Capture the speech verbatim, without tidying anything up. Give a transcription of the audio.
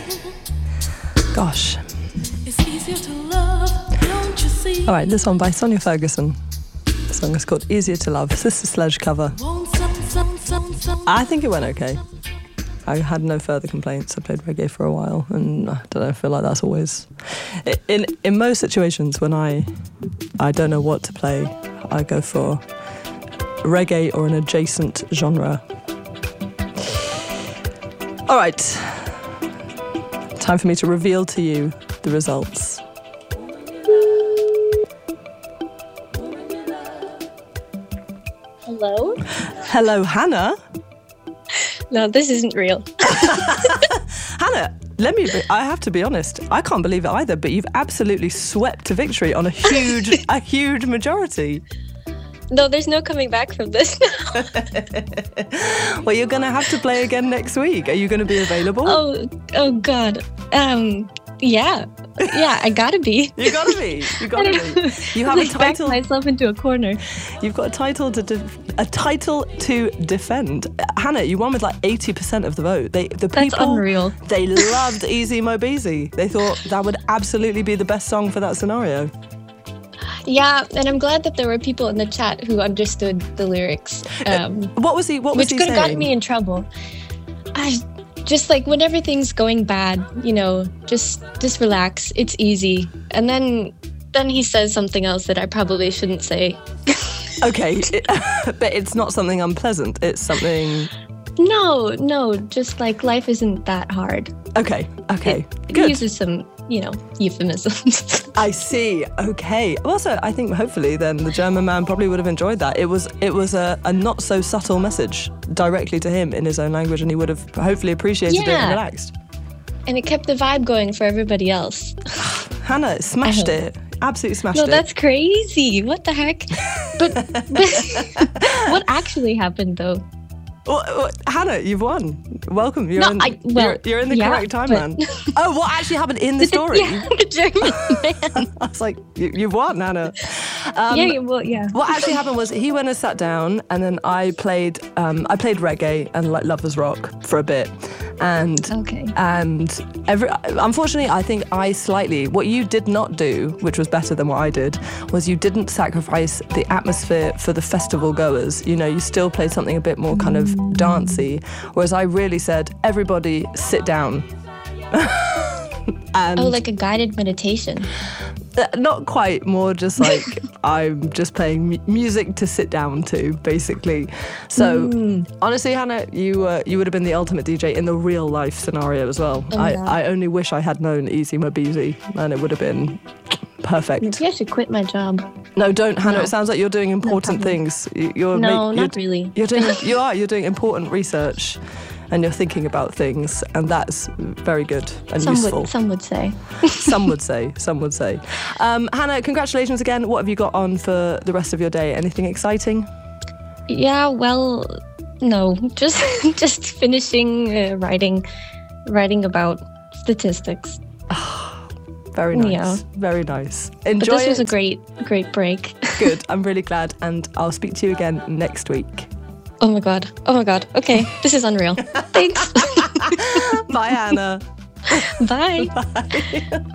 Gosh. All right, this one by Sonia Ferguson. The song is called Easier to Love. Sister Sledge cover. I think it went okay. I had no further complaints. I played reggae for a while, and I don't know, I feel like that's always... In in most situations when I I don't know what to play, I go for reggae or an adjacent genre. All right. Time for me to reveal to you the results. Hello? Hello, Hannah. No, this isn't real. Hannah, let me be, I have to be honest, I can't believe it either, but you've absolutely swept to victory on a huge a huge majority. No, there's no coming back from this now. Well, you're going to have to play again next week. Are you going to be available? Oh, oh God. Um, yeah. Yeah, I gotta be. You gotta be. You gotta be. You have a title. Back myself into a corner. You've got a title to de- a title to defend. Hannah, you won with like eighty percent of the vote. They the That's people. unreal. They loved Easy Mo Beezy. They thought that would absolutely be the best song for that scenario. Yeah, and I'm glad that there were people in the chat who understood the lyrics. Um, what was he? What was which he could have saying? gotten me in trouble. I. Just like when everything's going bad, you know, just just relax. It's easy. And then then he says something else that I probably shouldn't say. Okay, it, but it's not something unpleasant. It's something... No, no, just like life isn't that hard. Okay, okay, it, good. He uses some, you know, euphemisms. I see. Okay. Also, I think hopefully then the German man probably would have enjoyed that. It was it was a, a not so subtle message directly to him in his own language, and he would have hopefully appreciated yeah. it and relaxed. And it kept the vibe going for everybody else. Hannah smashed it. Absolutely smashed no, it. No, that's crazy. What the heck? But, but what actually happened though? Well, well, Hannah, you've won. Welcome. You're, no, in, I, well, you're, you're in the yeah, correct time, but... man. Oh, what actually happened in the story? Yeah, the German man. I was like, you, you've won, Hannah. Um, yeah, well, yeah. What actually happened was he went and sat down, and then I played. Um, I played reggae and like lovers rock for a bit, and okay. and every. Unfortunately, I think I slightly. What you did not do, which was better than what I did, was you didn't sacrifice the atmosphere for the festival goers. You know, you still played something a bit more kind of dancey, whereas I really said, everybody sit down. And oh, like a guided meditation. Not quite, more just like I'm just playing mu- music to sit down to, basically. So mm. honestly, Hannah, you uh, you would have been the ultimate D J in the real life scenario as well. Oh, I, yeah. I only wish I had known Easy Mo Beezy, and it would have been perfect. Maybe I should quit my job. No, don't, Hannah. No. It sounds like you're doing important no things. You're no, make, not you're, really. You're doing you are you're doing important research. And you're thinking about things, and that's very good and some useful. Would, some would say. some would say. Some would say. Um, Hannah, congratulations again. What have you got on for the rest of your day? Anything exciting? Yeah, well, no, just just finishing uh, writing, writing about statistics. Very nice. Yeah. Very nice. Enjoy But this was it. a great, great break. Good. I'm really glad, and I'll speak to you again next week. Oh my god. Oh my god. Okay, this is unreal. Thanks. Bye, Hannah. Bye. Bye.